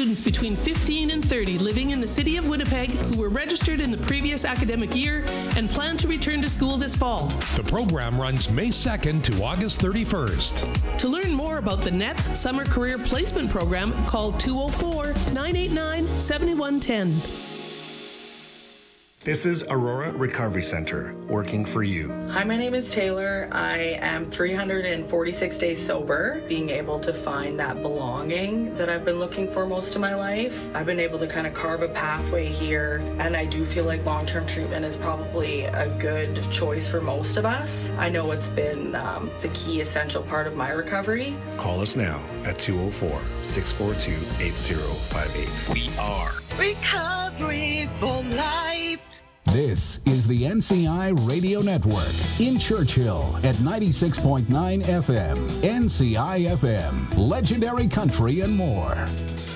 students between 15 and 30 living in the city of Winnipeg who were registered in the previous academic year and plan to return to school this fall. The program runs May 2nd to August 31st. To learn more about the NETS Summer Career Placement Program, call 204-989-7110. This is Aurora Recovery Center, working for you. Hi, my name is Taylor. I am 346 days sober, being able to find that belonging that I've been looking for most of my life. I've been able to kind of carve a pathway here, and I do feel like long-term treatment is probably a good choice for most of us. I know it's been the key essential part of my recovery. Call us now at 204-642-8058. We are Recovery for Life. This is the NCI Radio Network in Churchill at 96.9 FM, NCI FM, Legendary Country and more.